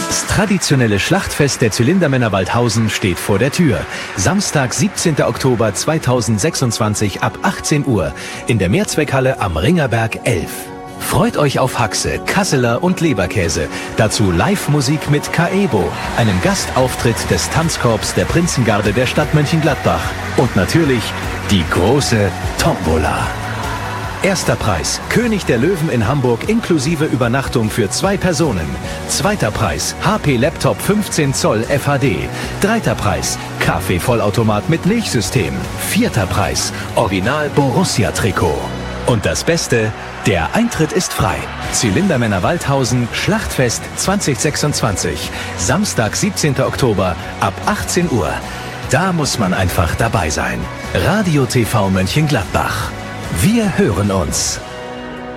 Das traditionelle Schlachtfest der Zylindermänner Waldhausen steht vor der Tür. Samstag, 17. Oktober 2026 ab 18 Uhr in der Mehrzweckhalle am Ringerberg 11. Freut euch auf Haxe, Kasseler und Leberkäse. Dazu Live-Musik mit Kaebo, einem Gastauftritt des Tanzkorps der Prinzengarde der Stadt Mönchengladbach. Und natürlich die große Tombola. Erster Preis, König der Löwen in Hamburg inklusive Übernachtung für 2 Personen. Zweiter Preis, HP Laptop 15 Zoll FHD. Dritter Preis, Kaffee-Vollautomat mit Milchsystem. Vierter Preis, Original Borussia-Trikot. Und das Beste, der Eintritt ist frei. Zylindermänner Waldhausen, Schlachtfest 2026. Samstag, 17. Oktober ab 18 Uhr. Da muss man einfach dabei sein. Radio TV Mönchengladbach. Wir hören uns.